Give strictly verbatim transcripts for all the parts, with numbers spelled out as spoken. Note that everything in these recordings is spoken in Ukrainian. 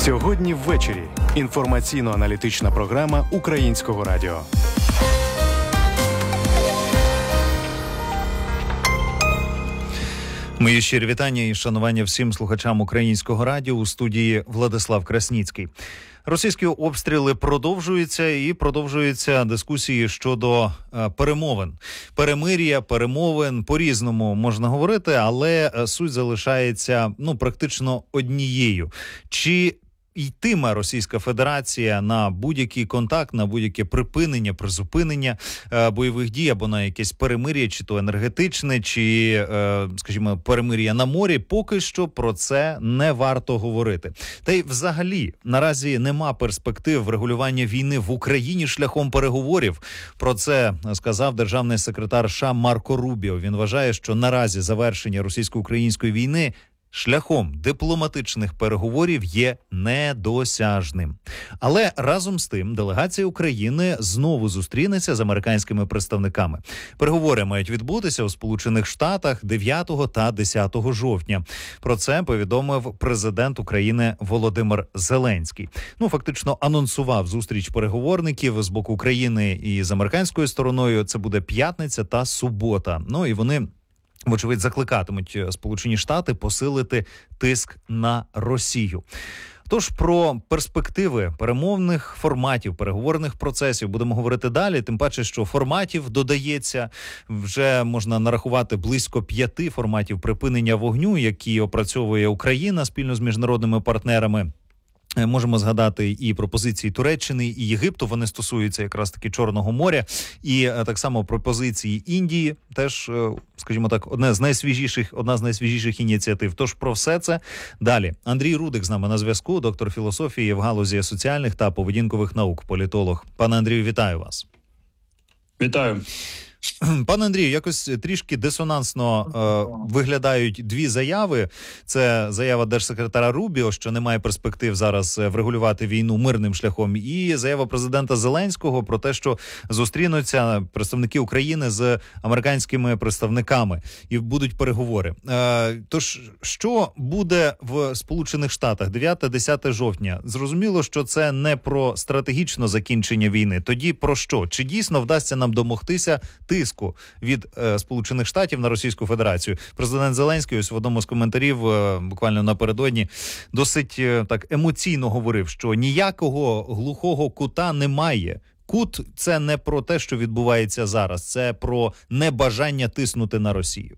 Сьогодні ввечері. Інформаційно-аналітична програма Українського радіо. Мої щирі вітання і шанування всім слухачам Українського радіо. У студії Владислав Красніцький. Російські обстріли продовжуються і продовжуються дискусії щодо е, перемовин. Перемир'я, перемовин, по-різному можна говорити, але суть залишається, ну, практично однією. Чи йтиме Російська Федерація на будь-який контакт, на будь-яке припинення, призупинення е, бойових дій або на якесь перемир'я, чи то енергетичне, чи, е, скажімо, перемир'я на морі, поки що про це не варто говорити. Та й взагалі наразі нема перспектив врегулювання війни в Україні шляхом переговорів. Про це сказав державний секретар США Марко Рубіо. Він вважає, що наразі завершення російсько-української війни шляхом дипломатичних переговорів є недосяжним. Але разом з тим делегація України знову зустрінеться з американськими представниками. Переговори мають відбутися у Сполучених Штатах дев'ятого та десятого жовтня. Про це повідомив президент України Володимир Зеленський. Ну, фактично анонсував зустріч переговорників з боку України і з американською стороною. Це буде п'ятниця та субота. Ну і вони, вочевидь, закликатимуть Сполучені Штати посилити тиск на Росію. Тож про перспективи перемовних форматів, переговорних процесів будемо говорити далі. Тим паче, що форматів додається. Вже можна нарахувати близько п'яти форматів припинення вогню, які опрацьовує Україна спільно з міжнародними партнерами. Можемо згадати і пропозиції Туреччини, і Єгипту, вони стосуються якраз таки Чорного моря, і так само пропозиції Індії, теж, скажімо так, одне з найсвіжіших, одна з найсвіжіших ініціатив. Тож про все це далі. Андрій Рудик з нами на зв'язку, доктор філософії в галузі соціальних та поведінкових наук, політолог. Пане Андрію, вітаю вас. Вітаю. Пане Андрію, якось трішки дисонансно е, виглядають дві заяви. Це заява держсекретаря Рубіо, що немає перспектив зараз врегулювати війну мирним шляхом, і заява президента Зеленського про те, що зустрінуться представники України з американськими представниками і будуть переговори. Е, тож, що буде в Сполучених Штатах дев'яте-десяте жовтня? Зрозуміло, що це не про стратегічне закінчення війни. Тоді про що? Чи дійсно вдасться нам домогтися тиску від е, Сполучених Штатів на Російську Федерацію? Президент Зеленський ось в одному з коментарів е, буквально напередодні досить е, так емоційно говорив, що ніякого глухого кута немає. Кут – це не про те, що відбувається зараз, це про небажання тиснути на Росію.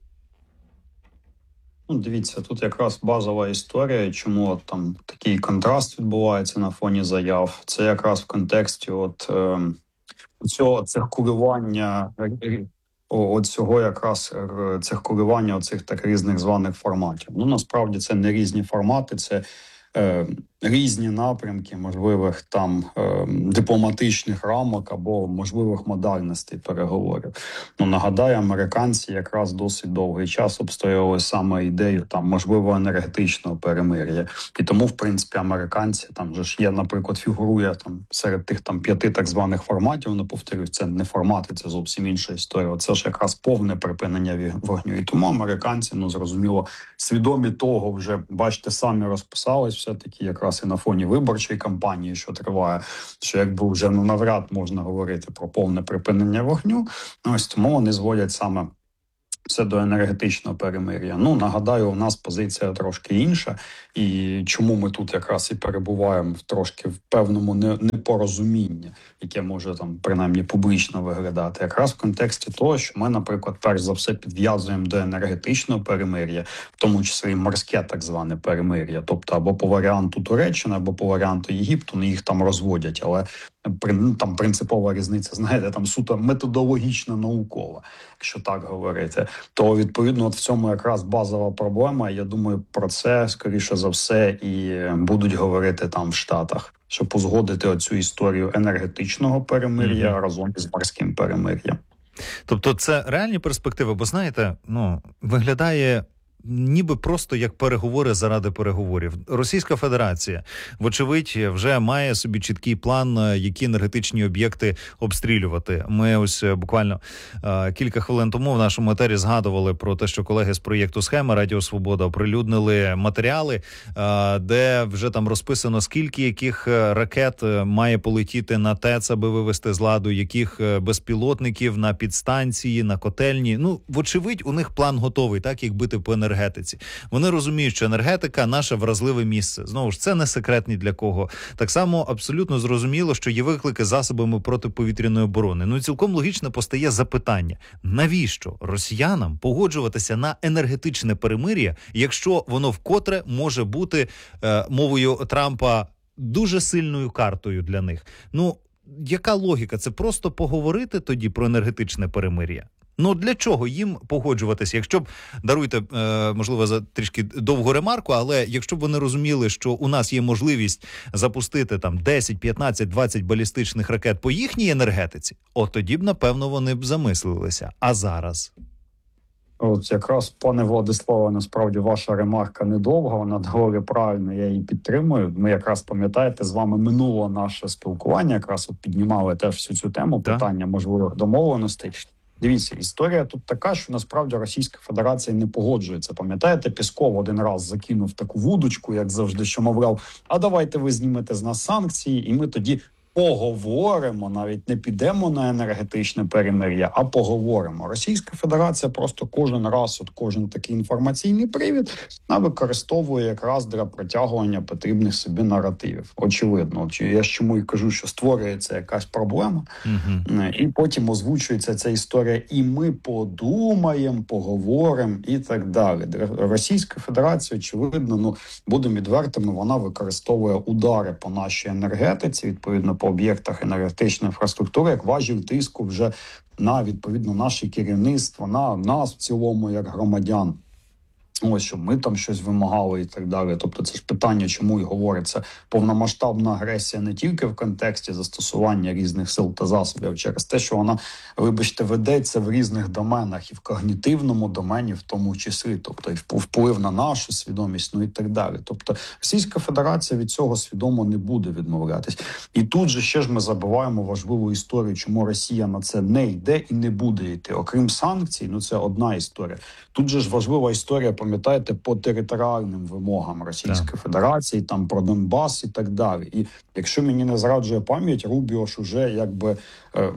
Ну, дивіться, тут якраз базова історія, чому от там такий контраст відбувається на фоні заяв. Це якраз в контексті от е, цього циркулювання, от цього якраз циркулювання оцих так різних званих форматів. Ну, насправді це не різні формати, це е, різні напрямки можливих там е, дипломатичних рамок або можливих модальностей переговорів. Ну, нагадаю, американці якраз досить довгий час обстоювали саме ідею там можливо енергетичного перемир'я. І тому, в принципі, американці там же ж є, наприклад, фігурує там серед тих там п'яти так званих форматів. Ну, повторюю, це не формати, це зовсім інша історія. Це ж якраз повне припинення вогню. І тому американці, ну, зрозуміло, свідомі того вже, бачите, самі розписались все-таки якраз і на фоні виборчої кампанії, що триває, що якби вже ну навряд можна говорити про повне припинення вогню. Ось тому вони зводять саме все до енергетичного перемир'я. Ну, нагадаю, у нас позиція трошки інша, і чому ми тут якраз і перебуваємо в трошки в певному непорозумінні, яке може там принаймні публічно виглядати. Якраз в контексті того, що ми, наприклад, перш за все підв'язуємо до енергетичного перемир'я, в тому числі і морське так зване перемир'я, тобто або по варіанту Туреччини, або по варіанту Єгипту, ну, їх там розводять, але там принципова різниця, знаєте, там суто методологічно наукова, якщо так говорити, то відповідно от в цьому якраз базова проблема. Я думаю, про це скоріше за все і будуть говорити там в Штатах, щоб узгодити оцю історію енергетичного перемир'я mm-hmm. разом із морським перемир'ям. Тобто це реальні перспективи, бо знаєте, ну виглядає ніби просто як переговори заради переговорів. Російська Федерація, вочевидь, вже має собі чіткий план, які енергетичні об'єкти обстрілювати. Ми ось буквально е, кілька хвилин тому в нашому етері згадували про те, що колеги з проєкту «Схема» Радіо Свобода оприлюднили матеріали, е, де вже там розписано, скільки яких ракет має полетіти на ТЕЦ, аби вивести з ладу, яких безпілотників на підстанції, на котельні. Ну, вочевидь, у них план готовий, так, як бити по енергетиці. Вони розуміють, що енергетика – наше вразливе місце. Знову ж, це не секрет ні для кого. Так само абсолютно зрозуміло, що є виклики засобами протиповітряної оборони. Ну, і цілком логічно постає запитання, навіщо росіянам погоджуватися на енергетичне перемир'я, якщо воно вкотре може бути, е, мовою Трампа, дуже сильною картою для них? Ну, яка логіка? Це просто поговорити тоді про енергетичне перемир'я? Ну, для чого їм погоджуватися? Якщо б, даруйте, е, можливо, за трішки довгу ремарку, але якщо б вони розуміли, що у нас є можливість запустити там десять, п'ятнадцять, двадцять балістичних ракет по їхній енергетиці, от тоді б, напевно, вони б замислилися. А зараз? От якраз, пане Владиславе, насправді ваша ремарка недовга, вона доволі правильна, я її підтримую. Ми якраз, пам'ятаєте, з вами минуло наше спілкування, якраз от піднімали теж всю цю тему, Так. питання можливих домовленостей. Дивіться, історія тут така, що насправді Російська Федерація не погоджується. Пам'ятаєте, Пєсков один раз закинув таку вудочку, як завжди, що мовляв, а давайте ви знімете з нас санкції, і ми тоді поговоримо, навіть не підемо на енергетичне перемир'я, а поговоримо. Російська Федерація просто кожен раз, от кожен такий інформаційний привід, вона використовує якраз для протягування потрібних собі наративів. Очевидно. От я ж чому і кажу, що створюється якась проблема, угу. і потім озвучується ця історія, і ми подумаємо, поговоримо і так далі. Російська Федерація, очевидно, ну, будемо відвертими, вона використовує удари по нашій енергетиці, відповідно, по об'єктах енергетичної інфраструктури, як важіль тиску вже на, відповідно, наше керівництво, на нас в цілому, як громадян. Ось, щоб ми там щось вимагали і так далі. Тобто це ж питання, чому і говориться повномасштабна агресія не тільки в контексті застосування різних сил та засобів, через те, що вона, вибачте, ведеться в різних доменах, і в когнітивному домені в тому числі, тобто і вплив на нашу свідомість, ну і так далі. Тобто Російська Федерація від цього свідомо не буде відмовлятись. І тут же ще ж ми забуваємо важливу історію, чому Росія на це не йде і не буде йти. Окрім санкцій, ну це одна історія. Тут же ж важлива історія, пам'ятаєте, по територіальним вимогам Російської yeah. Федерації, там про Донбас і так далі. І якщо мені не зраджує пам'ять, Рубіо ж уже якби е,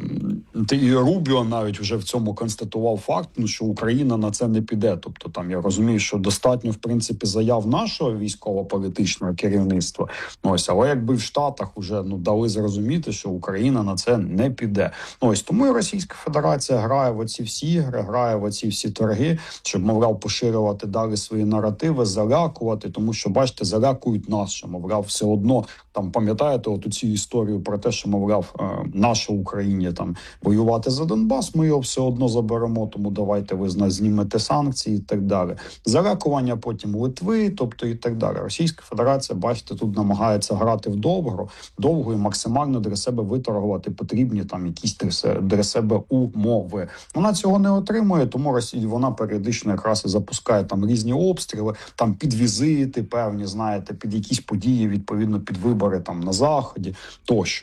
і Рубіо навіть вже в цьому констатував факт, ну, що Україна на це не піде. Тобто там я розумію, що достатньо в принципі заяв нашого військово-політичного керівництва. Ось, але якби в Штатах уже ну дали зрозуміти, що Україна на це не піде. Ось тому і Російська Федерація грає в оці всі ігри, грає в оці всі торги, щоб, мовляв, поширювати далі свої наративи, залякувати, тому що, бачите, залякують нас, що, мовляв, все одно, там, пам'ятаєте, от цю історію про те, що, мовляв, наша Україні там воювати за Донбас, ми його все одно заберемо, тому давайте ви з нас знімете санкції і так далі. Залякування потім Литви, тобто і так далі. Російська Федерація, бачите, тут намагається грати в довго, довго і максимально для себе виторгувати потрібні там якісь для себе умови. Вона цього не отримує, тому Росія, вона періодично якраз і запускає там різні обстріли, там під візити певні, знаєте, під якісь події, відповідно, під вибори там на Заході, тощо.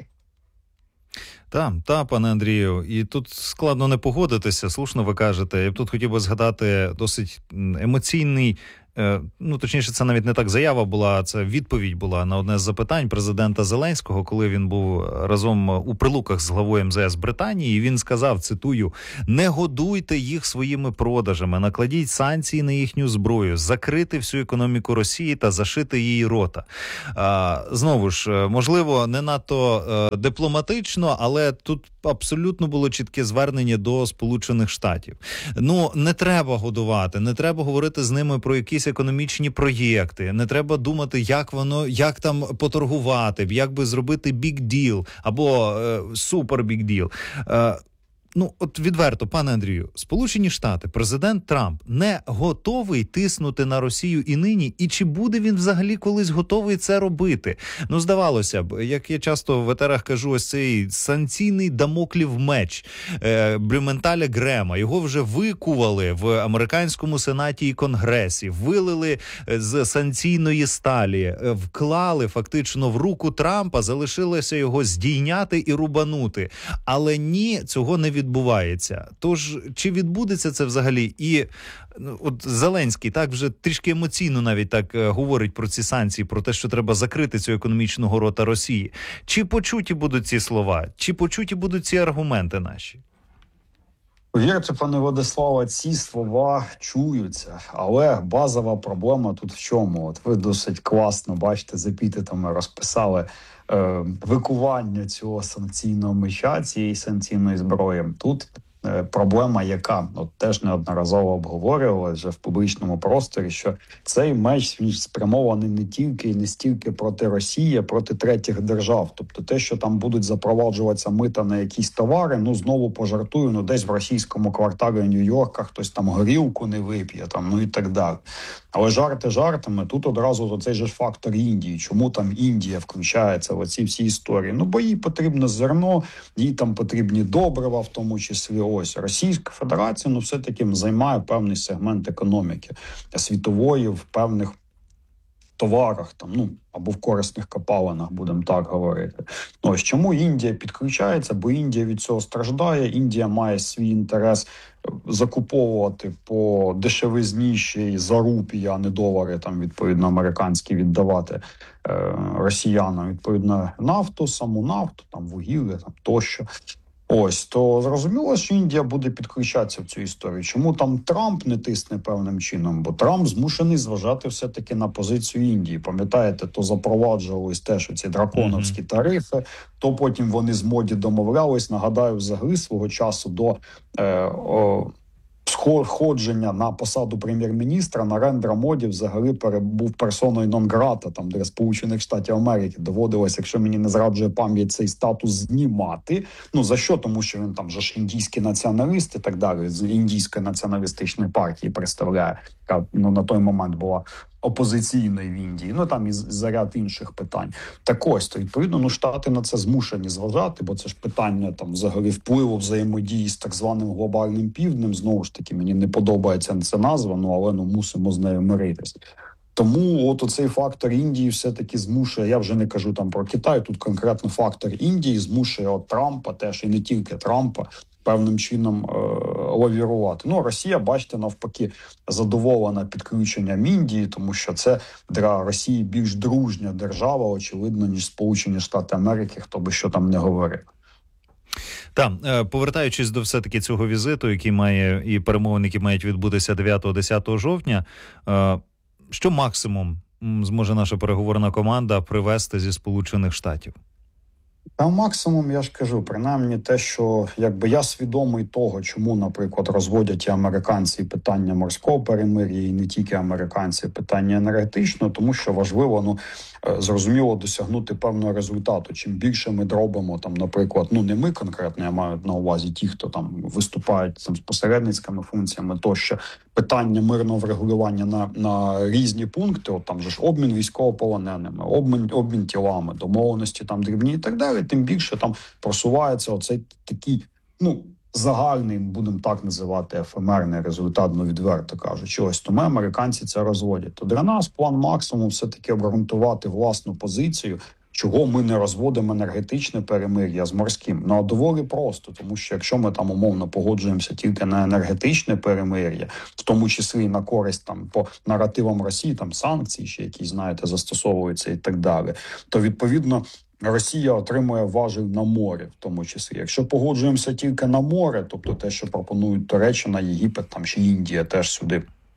Так, та, пане Андрію, і тут складно не погодитися, слушно ви кажете. Я б тут хотів би згадати досить емоційний, ну, точніше, це навіть не так заява була, це відповідь була на одне з запитань президента Зеленського, коли він був разом у Прилуках з главою ем зе ес Британії, і він сказав, цитую, «Не годуйте їх своїми продажами, накладіть санкції на їхню зброю, закрити всю економіку Росії та зашити її рота». А, знову ж, можливо, не надто е, дипломатично, але тут абсолютно було чітке звернення до Сполучених Штатів. Ну, не треба годувати, не треба говорити з ними про якісь економічні проєкти, не треба думати, як воно, як там поторгувати, як би зробити big deal або е, super big deal. Е, Ну, от відверто, пане Андрію, Сполучені Штати, президент Трамп не готовий тиснути на Росію і нині, і чи буде він взагалі колись готовий це робити? Ну, здавалося б, як я часто в етерах кажу, ось цей санкційний дамоклів меч е, Блюменталя Грема, його вже викували в американському сенаті і конгресі, вилили з санкційної сталі, вклали фактично в руку Трампа, залишилося його здійняти і рубанути. Але ні, цього не відбувається. Тож, чи відбудеться це взагалі? І от Зеленський так вже трішки емоційно навіть так говорить про ці санкції, про те, що треба закрити цю економічного рота Росії. Чи почуті будуть ці слова? Чи почуті будуть ці аргументи наші? Повірте, пане Владиславе, ці слова чуються, але базова проблема тут в чому? От ви досить класно, бачите, з епітетами розписали е, викування цього санкційного меча, цієї санкційної зброї. Тут е, проблема яка? От теж неодноразово обговорювали вже в публічному просторі, що цей меч він спрямований не тільки і не стільки проти Росії, а проти третіх держав. Тобто те, що там будуть запроваджуватися мита на якісь товари, ну знову пожартую, ну десь в російському кварталі Нью-Йорка хтось там горілку не вип'є, там, ну і так далі. Але жарти жартами, тут одразу цей же ж фактор Індії. Чому там Індія включається в ці всі історії? Ну, бо їй потрібно зерно, їй там потрібні добрива, в тому числі. Ось Російська Федерація, ну, все-таки займає певний сегмент економіки світової в певних товарах, там, ну, або в корисних копалинах, будемо так говорити. Ну, ось чому Індія підключається? Бо Індія від цього страждає, Індія має свій інтерес закуповувати по дешевизнішій за рупії, а не долари, там, відповідно, американські віддавати е, росіянам, відповідно, нафту, саму нафту, там, вугілля, там, тощо. Ось, то зрозуміло, що Індія буде підключатися в цю історію. Чому там Трамп не тисне певним чином? Бо Трамп змушений зважати все-таки на позицію Індії. Пам'ятаєте, то запроваджувались теж ці драконовські mm-hmm. тарифи, то потім вони з Моді домовлялись. Нагадаю, взагалі свого часу до е, о, входження на посаду прем'єр-міністра Нарендра Моді взагалі був персоною нон-грата, там, для Сполучених Штатів Америки. Доводилось, якщо мені не зраджує пам'ять, цей статус знімати. Ну, за що? Тому що він там же ж індійський націоналіст і так далі, з індійської націоналістичної партії представляє, яка, ну, на той момент була опозиційної в Індії, ну там і заряд інших питань. Так ось, то відповідно, ну Штати на це змушені зважати, бо це ж питання там взагалі впливу взаємодії з так званим глобальним півднем. Знову ж таки, мені не подобається ця назва, ну але ну мусимо з нею миритися. Тому от оцей фактор Індії все-таки змушує, я вже не кажу там про Китай, тут конкретно фактор Індії змушує от Трампа, теж і не тільки Трампа, певним чином е- лавірувати. Ну, Росія, бачите, навпаки, задоволена підключенням Індії, тому що це для Росії більш дружня держава, очевидно, ніж Сполучені Штати Америки, хто би що там не говорив. Так, повертаючись до все-таки цього візиту, який має, і перемовин, які мають відбутися дев'ятого-десятого жовтня, е- що максимум зможе наша переговорна команда привезти зі Сполучених Штатів? Та максимум, я ж кажу, принаймні те, що якби я свідомий того, чому, наприклад, розводять і американці питання морського перемир'я, і не тільки американці питання енергетичного, тому що важливо, ну, зрозуміло, досягнути певного результату. Чим більше ми робимо, там, наприклад, ну не ми конкретно, я маю на увазі ті, хто там виступають там з посередницькими функціями, тощо питання мирного врегулювання на, на різні пункти, от там же ж обмін військовополоненими, обмін, обмін тілами, домовленості там дрібні і так далі, тим більше там просувається оцей такий, ну, загальний, будемо так називати, ефемерний результат, ну, відверто кажучи. Ось тому американці це розводять. То для нас план максимум все-таки обґрунтувати власну позицію, чого ми не розводимо енергетичне перемир'я з морським. Ну, а доволі просто, тому що якщо ми там умовно погоджуємося тільки на енергетичне перемир'я, в тому числі і на користь там по наративам Росії, там санкції ще якісь, знаєте, застосовуються і так далі, то відповідно Росія отримує важіль на морі, в тому числі. Якщо погоджуємося тільки на море, тобто те, що пропонують Туреччина, Єгипет, там ще Індія теж сюди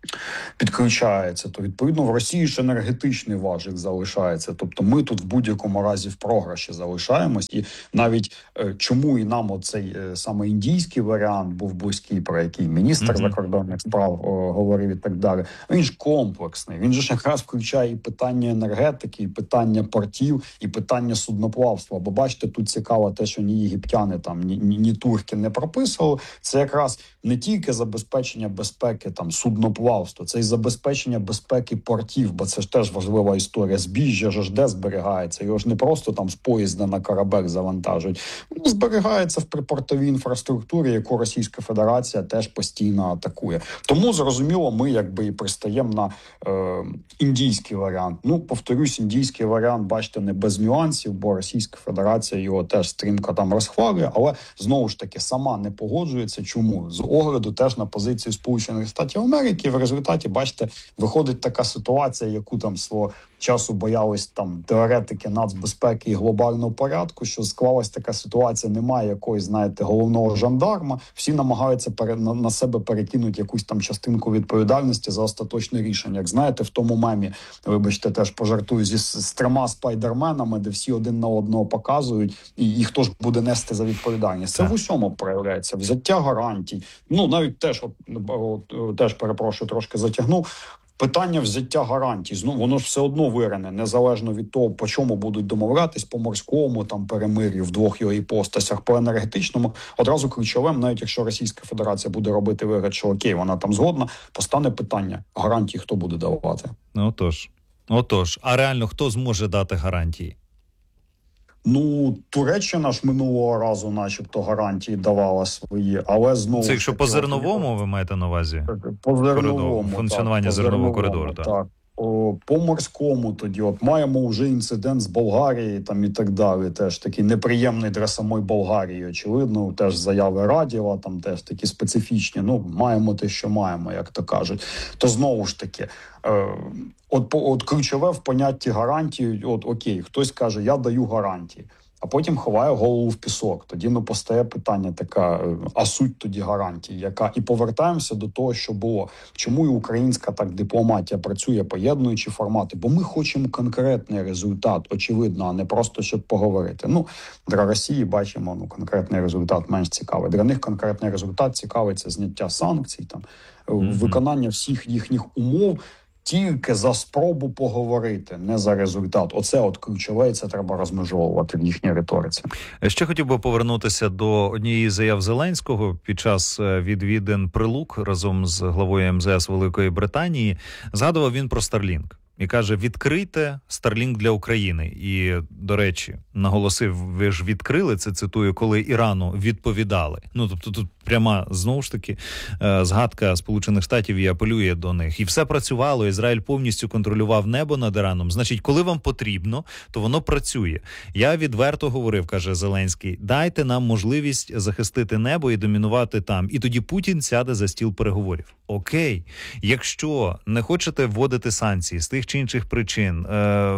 підключається, то відповідно в Росії ж енергетичний важик залишається. Тобто ми тут в будь-якому разі в програші залишаємось. І навіть е, чому і нам оцей е, саме індійський варіант був близький, про який міністр mm-hmm. закордонних справ о, говорив і так далі. Він ж комплексний. Він же ж якраз включає і питання енергетики, і питання портів, і питання судноплавства. Бо бачите, тут цікаво те, що ні єгиптяни там, ні, ні, ні турки не прописували. Це якраз не тільки забезпечення безпеки там судноплавства, це і забезпечення безпеки портів, бо це ж теж важлива історія. Збіжжя ж де зберігається, його ж не просто там з поїзда на корабель завантажують. Воно зберігається в припортовій інфраструктурі, яку Російська Федерація теж постійно атакує. Тому, зрозуміло, ми якби і пристаємо на е, індійський варіант. Ну, повторюсь, індійський варіант, бачите, не без нюансів, бо Російська Федерація його теж стрімко там розхвалює, але, знову ж таки, сама не погоджується. Чому? З огляду теж на позицію Сполучених Штатів Америки. В результаті, бачите, виходить така ситуація, яку там свого часу боялись там теоретики нацбезпеки і глобального порядку, що склалась така ситуація, немає якоїсь, знаєте, головного жандарма, всі намагаються пере, на, на себе перекинути якусь там частинку відповідальності за остаточне рішення. Як знаєте, в тому мемі, вибачте, теж пожартую, зі з трьома спайдерменами, де всі один на одного показують, і, і хто ж буде нести за відповідальність. Це в усьому проявляється. Взяття гарантій. Ну, навіть теж, от, от, теж, перепрошую, трошки затягнув. Питання взяття гарантій, ну, воно ж все одно вирине, незалежно від того, по чому будуть домовлятись, по морському там перемир'ю в двох його іпостасях, по енергетичному. Одразу ключовим, навіть якщо Російська Федерація буде робити вигляд, що окей, вона там згодна, постане питання, гарантії хто буде давати. Отож, отож, а реально хто зможе дати гарантії? Ну, Туреччина ж минулого разу начебто гарантії давала свої, але знову... Це якщо по зерновому ви маєте на увазі? По зерновому, функціонування так, зернового коридору, так. так. О, по морському тоді, от маємо вже інцидент з Болгарії там і так далі, теж такий неприємний для самої Болгарії, очевидно, теж заяви Радєва, там теж такі специфічні, ну, маємо те, що маємо, як то кажуть. То знову ж таки, е, от, от ключове в понятті гарантії, от окей, хтось каже, я даю гарантії, а потім ховає голову в пісок. Тоді ну, постає питання така, а суть тоді гарантії, яка... І повертаємося до того, що було. Чому і українська так дипломатія працює, поєднуючи формати? Бо ми хочемо конкретний результат, очевидно, а не просто, щоб поговорити. Ну, для Росії, бачимо, ну, конкретний результат менш цікавий. Для них конкретний результат цікавий – це зняття санкцій, там, mm-hmm. виконання всіх їхніх умов, тільки за спробу поговорити, не за результат. Оце от ключове, це треба розмежовувати в їхній риториці. Ще хотів би повернутися до однієї заяв Зеленського під час відвідин Прилук разом з главою ем зе ес Великої Британії. Згадував він про Starlink. І каже, відкрийте Starlink для України. І, до речі, наголосив, ви ж відкрили, це цитую, коли Ірану відповідали. Ну, тобто тут пряма, знову ж таки, згадка Сполучених Штатів і апелює до них. І все працювало, Ізраїль повністю контролював небо над Іраном. Значить, коли вам потрібно, то воно працює. Я відверто говорив, каже Зеленський, дайте нам можливість захистити небо і домінувати там. І тоді Путін сяде за стіл переговорів. Окей, якщо не хочете вводити санкції з тих чи інших причин,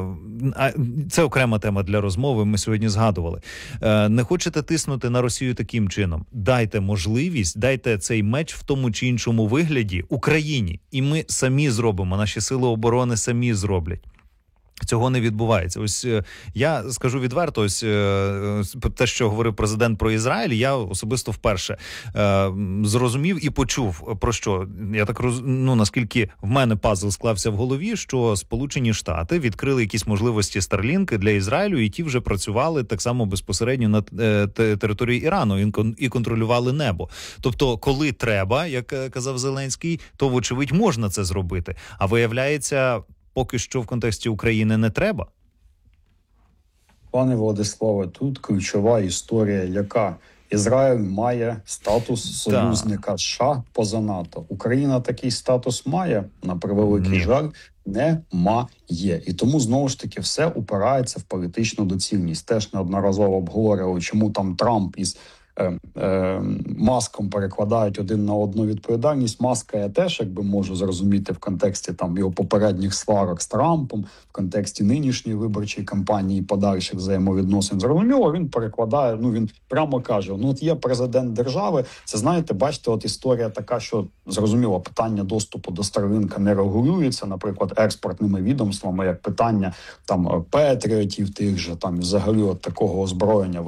це окрема тема для розмови, ми сьогодні згадували, не хочете тиснути на Росію таким чином, дайте можливість, дайте цей меч в тому чи іншому вигляді Україні, і ми самі зробимо, наші сили оборони самі зроблять. Цього не відбувається. Ось я скажу відверто, ось те, що говорив президент про Ізраїль, я особисто вперше е, зрозумів і почув, про що. Я так роз... ну, наскільки в мене пазл склався в голові, що Сполучені Штати відкрили якісь можливості Starlink для Ізраїлю, і ті вже працювали так само безпосередньо на е, території Ірану і контролювали небо. Тобто, коли треба, як казав Зеленський, то, вочевидь, можна це зробити. А виявляється, поки що в контексті України не треба? Пане Владиславе, тут ключова історія, яка Ізраїль має статус союзника США поза НАТО. Україна такий статус має, на превеликий Ні. жаль, не має. І тому, знову ж таки, все упирається в політичну доцільність. Теж неодноразово обговорювали, чому там Трамп із е, е, Маском перекладають один на одну відповідальність. Маска я теж якби можу зрозуміти в контексті там його попередніх сварок з Трампом, в контексті нинішньої виборчої кампанії, подальших взаємовідносин. Зрозуміло, він перекладає, ну він прямо каже, ну от є президент держави, це, знаєте, бачите, от історія така, що зрозуміло, питання доступу до Starlink не регулюється, наприклад, експортними відомствами, як питання там Петріотів тих же, там взагалі от такого озброєння